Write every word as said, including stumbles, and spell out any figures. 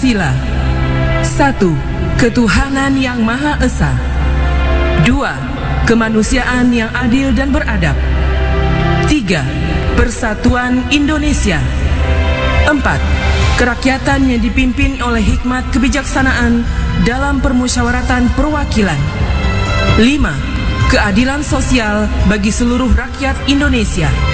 Pancasila. Satu, ketuhanan yang Maha Esa. Dua, kemanusiaan yang adil dan beradab. Tiga, persatuan Indonesia. Empat, kerakyatan yang dipimpin oleh hikmat kebijaksanaan dalam permusyawaratan perwakilan. Lima, keadilan sosial bagi seluruh rakyat Indonesia.